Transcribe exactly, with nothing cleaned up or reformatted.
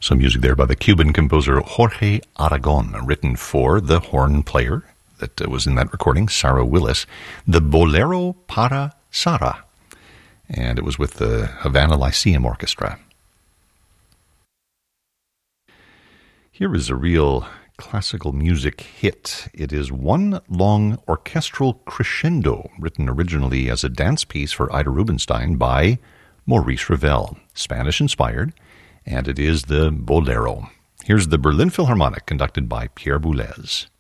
Some music there by the Cuban composer Jorge Aragon, written for the horn player that uh, was in that recording, Sarah Willis, the Bolero para Sara. And it was with the Havana Lyceum Orchestra. Here is a real classical music hit. It is One Long Orchestral Crescendo, written originally as a dance piece for Ida Rubinstein by Maurice Ravel, Spanish-inspired, and it is the Bolero. Here's the Berlin Philharmonic, conducted by Pierre Boulez.